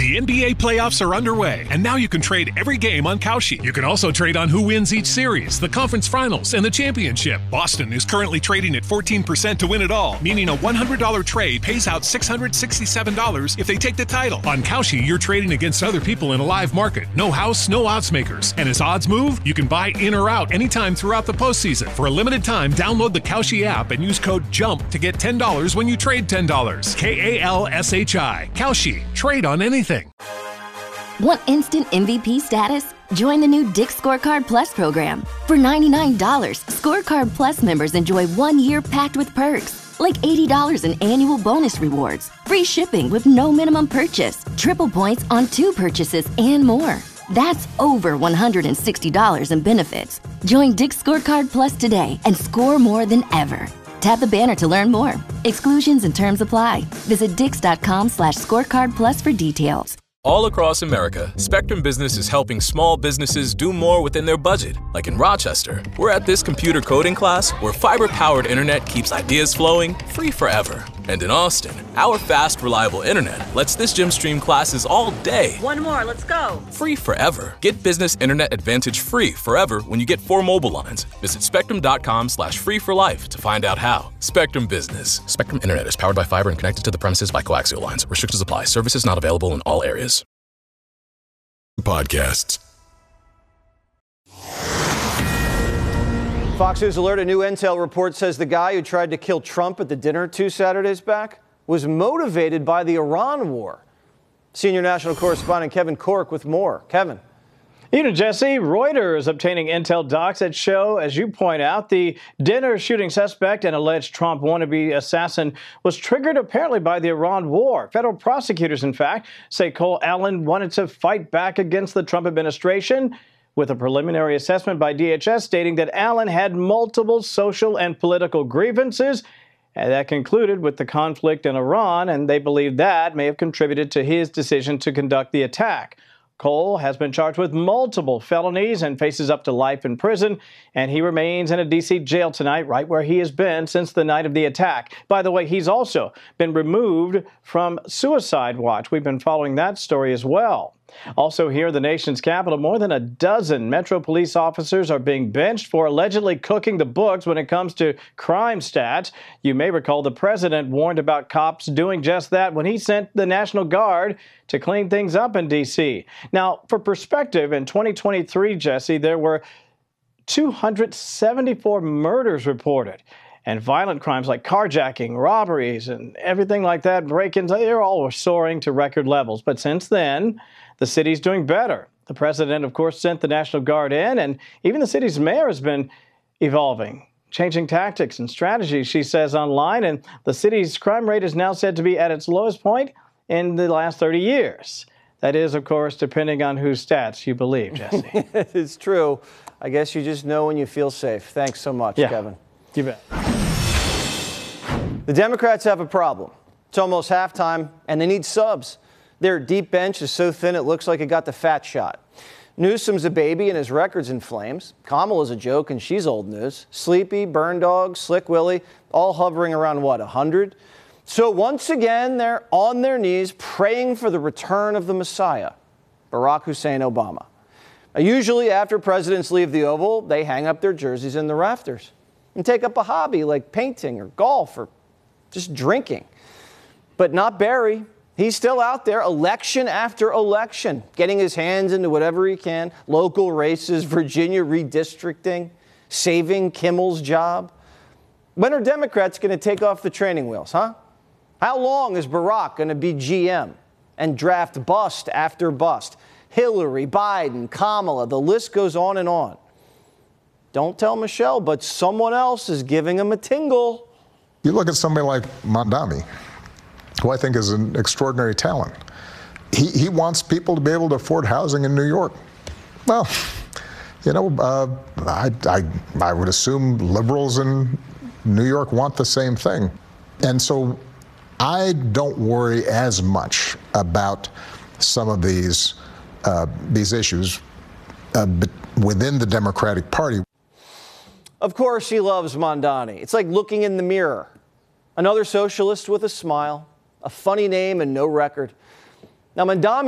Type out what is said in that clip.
The NBA playoffs are underway, and now you can trade every game on Kalshi. You can also trade on who wins each series, the conference finals, and the championship. Boston is currently trading at 14% to win it all, meaning a $100 trade pays out $667 if they take the title. On Kalshi, you're trading against other people in a live market. No house, no odds makers. And as odds move, you can buy in or out anytime throughout the postseason. For a limited time, download the Kalshi app and use code JUMP to get $10 when you trade $10. KALSHI. Kalshi. Trade on anything. Want instant MVP status? Join the new Dick's Scorecard Plus program. For $99, Scorecard Plus members enjoy 1 year packed with perks, like $80 in annual bonus rewards, free shipping with no minimum purchase, triple points on 2 purchases, and more. That's over $160 in benefits. Join Dick's Scorecard Plus today and score more than ever. Tap the banner to learn more. Exclusions and terms apply. Visit dix.com/scorecard plus for details. All across America, Spectrum Business is helping small businesses do more within their budget. Like in Rochester, we're at this computer coding class where fiber-powered internet keeps ideas flowing free forever. And in Austin, our fast, reliable internet lets this gym stream classes all day. One more, let's go. Free forever. Get Business Internet Advantage free forever when you get 4 mobile lines. Visit spectrum.com/free for life to find out how. Spectrum Business. Spectrum Internet is powered by fiber and connected to the premises by coaxial lines. Restrictions apply. Services not available in all areas. Podcasts. Fox News Alert, a new intel report says the guy who tried to kill Trump at the dinner 2 Saturdays back was motivated by the Iran war. Senior national correspondent Kevin Corke with more. Kevin. Jesse, Reuters obtaining intel docs that show, as you point out, the dinner shooting suspect and alleged Trump wannabe assassin was triggered apparently by the Iran war. Federal prosecutors, in fact, say Cole Allen wanted to fight back against the Trump administration, with a preliminary assessment by DHS stating that Allen had multiple social and political grievances. And that concluded with the conflict in Iran, and they believe that may have contributed to his decision to conduct the attack. Cole has been charged with multiple felonies and faces up to life in prison, and he remains in a D.C. jail tonight, right where he has been since the night of the attack. By the way, he's also been removed from Suicide Watch. We've been following that story as well. Also here in the nation's capital, more than a dozen Metro police officers are being benched for allegedly cooking the books when it comes to crime stats. You may recall the president warned about cops doing just that when he sent the National Guard to clean things up in D.C. Now, for perspective, in 2023, Jesse, there were 274 murders reported. And violent crimes like carjacking, robberies, and everything like that, break-ins, they're all soaring to record levels. But since then, the city's doing better. The president, of course, sent the National Guard in, and even the city's mayor has been evolving, changing tactics and strategies, she says online. And the city's crime rate is now said to be at its lowest point in the last 30 years. That is, of course, depending on whose stats you believe, Jesse. It's true. I guess you just know when you feel safe. Thanks so much, Kevin. You bet. The Democrats have a problem. It's almost halftime, and they need subs. Their deep bench is so thin it looks like it got the fat shot. Newsom's a baby and his record's in flames. Kamala's a joke and she's old news. Sleepy, Burn Dog, Slick Willie, all hovering around, 100? So once again, they're on their knees praying for the return of the Messiah, Barack Hussein Obama. Usually after presidents leave the Oval, they hang up their jerseys in the rafters and take up a hobby like painting or golf or just drinking. But not Barry. He's still out there election after election, getting his hands into whatever he can. Local races, Virginia redistricting, saving Kimmel's job. When are Democrats going to take off the training wheels, huh? How long is Barack going to be GM and draft bust after bust? Hillary, Biden, Kamala, the list goes on and on. Don't tell Michelle, but someone else is giving him a tingle. You look at somebody like Mondami, who I think is an extraordinary talent. He wants people to be able to afford housing in New York. Well, I would assume liberals in New York want the same thing. And so I don't worry as much about some of these issues within the Democratic Party. Of course he loves Mondani. It's like looking in the mirror. Another socialist with a smile, a funny name and no record. Now, Mondani